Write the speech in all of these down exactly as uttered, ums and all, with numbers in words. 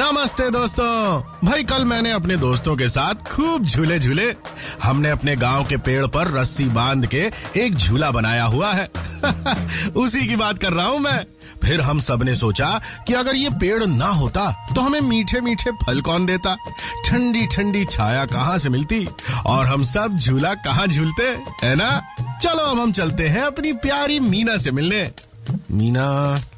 नमस्ते दोस्तों। भाई कल मैंने अपने दोस्तों के साथ खूब झूले झूले। हमने अपने गांव के पेड़ पर रस्सी बांध के एक झूला बनाया हुआ है। उसी की बात कर रहा हूँ मैं। फिर हम सब ने सोचा कि अगर ये पेड़ ना होता तो हमें मीठे मीठे फल कौन देता, ठंडी ठंडी छाया कहाँ से मिलती और हम सब झूला कहाँ झूलते, है ना। चलो अब हम चलते हैं अपनी प्यारी मीना से मिलने। मीना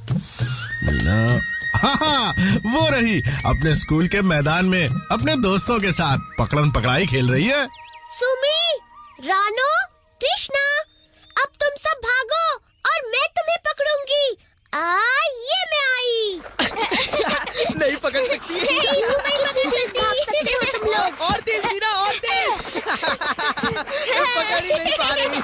मीना हाँ हाँ वो रही अपने स्कूल के मैदान में अपने दोस्तों के साथ पकड़न पकड़ाई खेल रही है। सुमी, रानो, कृष्णा, अब तुम सब भागो और मैं तुम्हें पकड़ूंगी। आ, ये मैं आई। नहीं पकड़ सकती। नहीं, नहीं पकड़ सकती हो तुम लोग। और तेज मीना, और तेज। पकड़ ही नहीं पा रही।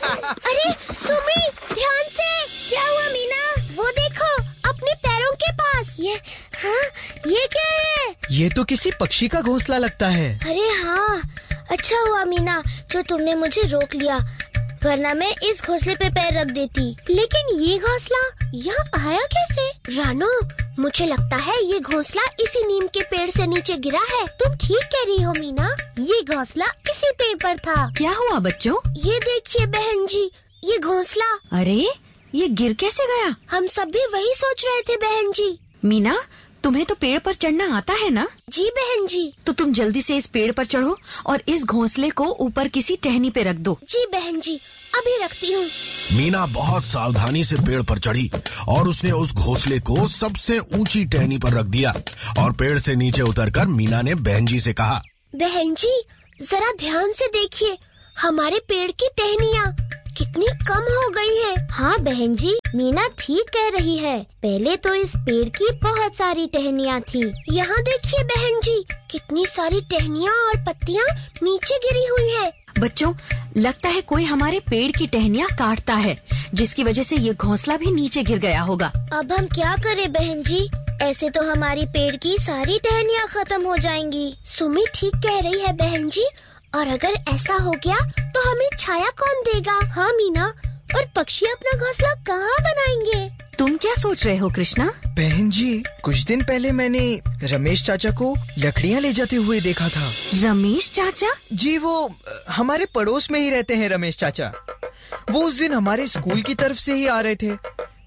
अरे सुमी, ध्यान से। क्या हुआ मीना? वो देखो अपने पैरों के पास। ये हाँ, ये क्या है? ये तो किसी पक्षी का घोंसला लगता है। अरे हाँ, अच्छा हुआ मीना जो तुमने मुझे रोक लिया, वरना मैं इस घोंसले पे पैर रख देती। लेकिन ये घोंसला यहाँ आया कैसे? रानो, मुझे लगता है ये घोंसला इसी नीम के पेड़ से नीचे गिरा है। तुम ठीक कह रही हो मीना, ये घोंसला इसी पेड़ पर था। क्या हुआ बच्चों? ये देखिए बहन जी, ये घोंसला। अरे ये गिर कैसे गया? हम सब भी वही सोच रहे थे बहन जी। मीना, तुम्हें तो पेड़ पर चढ़ना आता है ना? जी बहन जी। तो तुम जल्दी से इस पेड़ पर चढ़ो और इस घोंसले को ऊपर किसी टहनी पे रख दो। जी बहन जी, अभी रखती हूँ। मीना बहुत सावधानी से पेड़ पर चढ़ी और उसने उस घोंसले को सबसे ऊंची टहनी पर रख दिया और पेड़ से नीचे उतरकर मीना ने बहन जी से कहा, बहन जी जरा ध्यान से देखिए, हमारे पेड़ की टहनियाँ कितनी कम हो गई है। हाँ बहन जी, मीना ठीक कह रही है। पहले तो इस पेड़ की बहुत सारी टहनियाँ थी। यहाँ देखिए बहन जी, कितनी सारी टहनियाँ और पत्तियाँ नीचे गिरी हुई है। बच्चों, लगता है कोई हमारे पेड़ की टहनियाँ काटता है, जिसकी वजह से ये घोंसला भी नीचे गिर गया होगा। अब हम क्या करें बहन जी? ऐसे तो हमारी पेड़ की सारी टहनियाँ खत्म हो जाएंगी। सुमी ठीक कह रही है बहन जी, और अगर ऐसा हो गया तो हमें छाया कौन देगा? हाँ मीना, और पक्षी अपना घोंसला कहाँ बनाएंगे? तुम क्या सोच रहे हो कृष्णा? बहन जी, कुछ दिन पहले मैंने रमेश चाचा को लकड़ियाँ ले जाते हुए देखा था। रमेश चाचा? जी, वो हमारे पड़ोस में ही रहते हैं रमेश चाचा। वो उस दिन हमारे स्कूल की तरफ से ही आ रहे थे।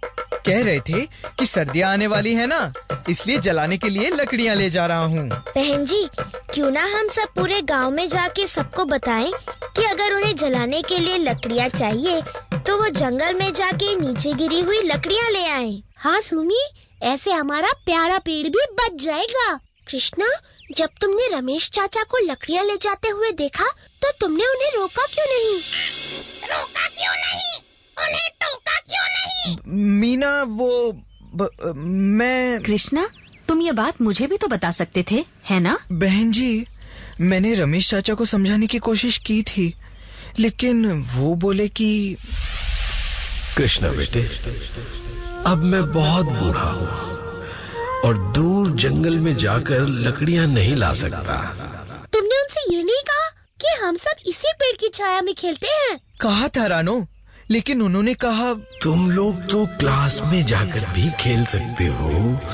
कह रहे थे कि सर्दियाँ आने वाली है ना, इसलिए जलाने के लिए लकड़ियाँ ले जा रहा हूँ। बहन जी, क्यों ना हम सब पूरे गांव में जाके सबको बताएं कि अगर उन्हें जलाने के लिए लकड़ियाँ चाहिए तो वो जंगल में जाके नीचे गिरी हुई लकड़ियाँ ले आएं। हाँ सुमी, ऐसे हमारा प्यारा पेड़ भी बच जाएगा। कृष्णा, जब तुमने रमेश चाचा को लकड़ियाँ ले जाते हुए देखा तो तुमने उन्हें रोका क्यों नहीं? रोका क्यों नहीं? उन्हें टोका क्यों नहीं? मीना, वो ब, मैं कृष्णा, तुम ये बात मुझे भी तो बता सकते थे, है ना? बहन जी, मैंने रमेश चाचा को समझाने की कोशिश की थी, लेकिन वो बोले कि कृष्णा बेटे, अब मैं बहुत बूढ़ा हूँ और दूर जंगल में जाकर लकड़ियाँ नहीं ला सकता। तुमने उनसे ये नहीं कहा कि हम सब इसी पेड़ की छाया में खेलते हैं? कहा था रानो, लेकिन उन्होंने कहा तुम लोग तो क्लास में जाकर भी खेल सकते हो।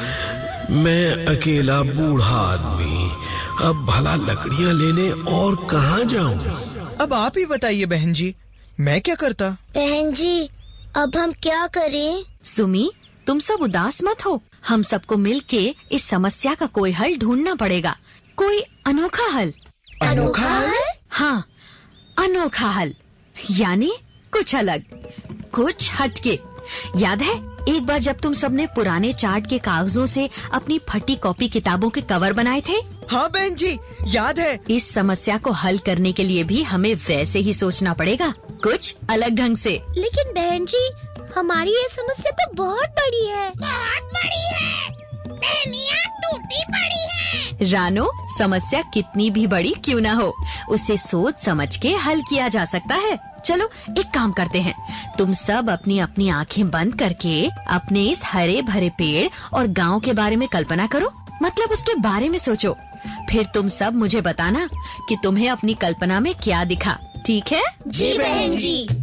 मैं अकेला बूढ़ा आदमी अब भला लकड़ियाँ लेने और कहाँ जाऊँ? अब आप ही बताइए बहन जी, मैं क्या करता? बहन जी, अब हम क्या करें? सुमी, तुम सब उदास मत हो। हम सबको मिलके इस समस्या का कोई हल ढूंढना पड़ेगा। कोई अनोखा हल। अनोखा हल? हाँ, अनोखा हल, यानी कुछ अलग, कुछ हटके। याद है एक बार जब तुम सबने पुराने चार्ट के कागजों से अपनी फटी कॉपी किताबों के कवर बनाए थे? हाँ बहन जी, याद है। इस समस्या को हल करने के लिए भी हमें वैसे ही सोचना पड़ेगा, कुछ अलग ढंग से। लेकिन बहन जी, हमारी ये समस्या तो बहुत बड़ी है। बहुत बड़ी है, टहनियाँ टूटी पड़ी है। रानो, समस्या कितनी भी बड़ी क्यों ना हो, उसे सोच समझ के हल किया जा सकता है। चलो एक काम करते हैं, तुम सब अपनी अपनी आंखें बंद करके अपने इस हरे भरे पेड़ और गांव के बारे में कल्पना करो, मतलब उसके बारे में सोचो। फिर तुम सब मुझे बताना कि तुम्हें अपनी कल्पना में क्या दिखा, ठीक है? जी बहन जी।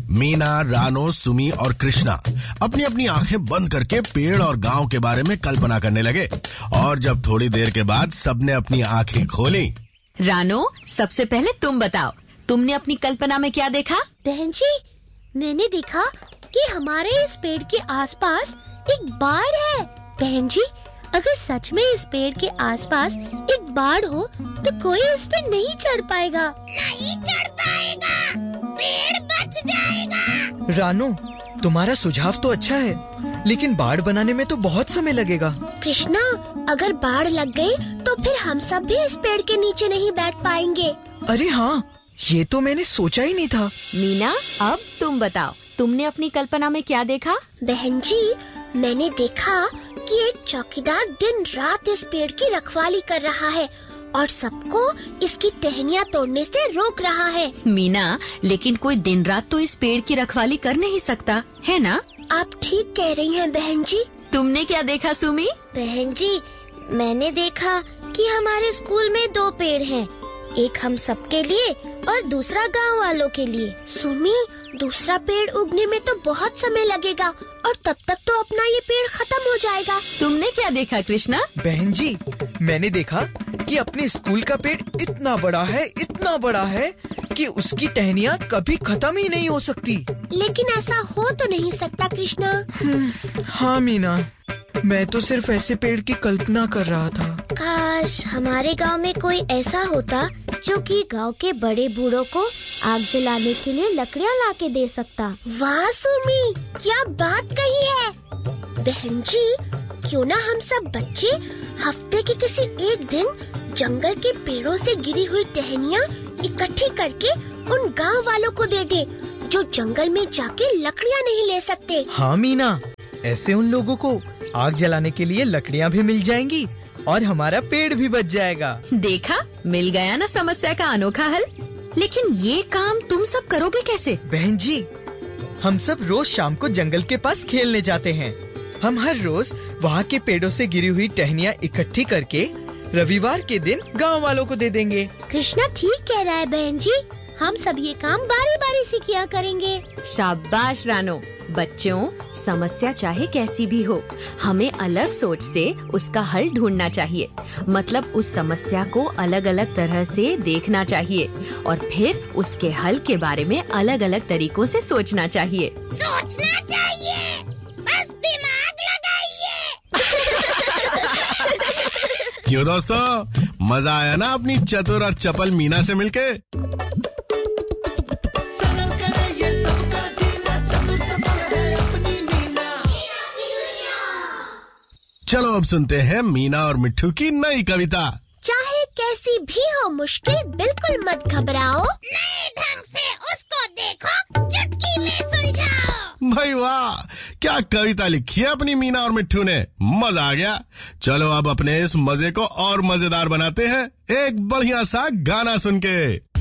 मीना, रानो, सुमी और कृष्णा अपनी अपनी आंखें बंद करके पेड़ और गांव के बारे में कल्पना करने लगे। और जब थोड़ी देर के बाद सबने अपनी आंखें खोली। रानो, सबसे पहले तुम बताओ, तुमने अपनी कल्पना में क्या देखा? बहन जी, मैंने देखा कि हमारे इस पेड़ के आसपास एक बाड़ है। बहन जी, अगर सच में इस पेड़ के आसपास एक बाड़ हो तो कोई इस पे नहीं चढ़ पाएगा। नहीं चढ़ पाएगा, पेड़ बच जाएगा। रानो, तुम्हारा सुझाव तो अच्छा है, लेकिन बाड़ बनाने में तो बहुत समय लगेगा। कृष्णा, अगर बाढ़ लग गई तो फिर हम सब भी इस पेड़ के नीचे नहीं बैठ पाएंगे। अरे हाँ, ये तो मैंने सोचा ही नहीं था। मीना, अब तुम बताओ, तुमने अपनी कल्पना में क्या देखा? बहन जी, मैंने देखा कि एक चौकीदार दिन रात इस पेड़ की रखवाली कर रहा है और सबको इसकी टहनियाँ तोड़ने से रोक रहा है। मीना, लेकिन कोई दिन रात तो इस पेड़ की रखवाली कर नहीं सकता, है ना? आप ठीक कह रही हैं बहन जी। तुमने क्या देखा सुमी? बहन जी, मैंने देखा कि हमारे स्कूल में दो पेड़ हैं, एक हम सबके लिए और दूसरा गांव वालों के लिए। सुमी, दूसरा पेड़ उगने में तो बहुत समय लगेगा और तब तक तो अपना ये पेड़ खत्म हो जाएगा। तुमने क्या देखा कृष्णा? बहन जी, मैंने देखा कि अपने स्कूल का पेड़ इतना बड़ा है, इतना बड़ा है कि उसकी टहनियाँ कभी खत्म ही नहीं हो सकती। लेकिन ऐसा हो तो नहीं सकता कृष्णा। हाँ मीना, मैं तो सिर्फ ऐसे पेड़ की कल्पना कर रहा था। काश हमारे गांव में कोई ऐसा होता जो कि गांव के बड़े बूढ़ों को आग जलाने के लिए लकड़ियां ला के दे सकता। वाह सुमी, क्या बात कही है। बहन जी, क्यों ना हम सब बच्चे हफ्ते के किसी एक दिन जंगल के पेड़ों से गिरी हुई टहनियाँ इकट्ठी करके उन गांव वालों को दे दे जो जंगल में जाके लकड़ियाँ नहीं ले सकते। हाँ मीना, ऐसे उन लोगों को आग जलाने के लिए लकड़ियाँ भी मिल जाएंगी और हमारा पेड़ भी बच जाएगा। देखा, मिल गया ना समस्या का अनोखा हल। लेकिन ये काम तुम सब करोगे कैसे? बहन जी, हम सब रोज शाम को जंगल के पास खेलने जाते हैं। हम हर रोज वहाँ के पेड़ों से गिरी हुई टहनियाँ इकट्ठी करके रविवार के दिन गांव वालों को दे देंगे। कृष्णा ठीक कह रहा है बहन जी, हम सब ये काम बारी बारी से किया करेंगे। शाबाश रानो। बच्चों, समस्या चाहे कैसी भी हो, हमें अलग सोच से उसका हल ढूंढना चाहिए। मतलब उस समस्या को अलग अलग तरह से देखना चाहिए और फिर उसके हल के बारे में अलग अलग तरीकों से सोचना चाहिए। सोचना चाहिए, बस दिमाग लगाइए। क्यों दोस्तों, मजा आया ना अपनी चतुर और चपल मीना से मिलके? चलो अब सुनते हैं मीना और मिट्ठू की नई कविता। चाहे कैसी भी हो मुश्किल, बिल्कुल मत घबराओ, नए ढंग से उसको देखो, चुटकी में सुलझाओ। भाई वाह, क्या कविता लिखी है अपनी मीना और मिट्ठू ने, मजा आ गया। चलो अब अपने इस मजे को और मजेदार बनाते हैं एक बढ़िया सा गाना सुन के।